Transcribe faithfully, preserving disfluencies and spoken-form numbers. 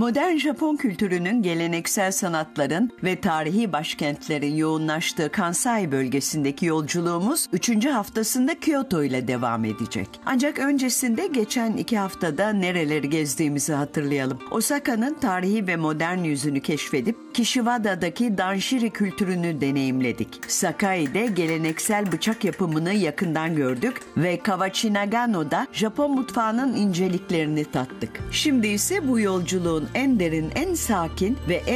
Modern Japon kültürünün geleneksel sanatların ve tarihi başkentlerin yoğunlaştığı Kansai bölgesindeki yolculuğumuz üçüncü haftasında Kyoto ile devam edecek. Ancak öncesinde geçen iki haftada nereleri gezdiğimizi hatırlayalım. Osaka'nın tarihi ve modern yüzünü keşfedip Kishiwada'daki danshiri kültürünü deneyimledik. Sakai'de geleneksel bıçak yapımını yakından gördük ve Kawachi-Nagano'da Japon mutfağının inceliklerini tattık. Şimdi ise bu yolculuğun en derin, en sakin ve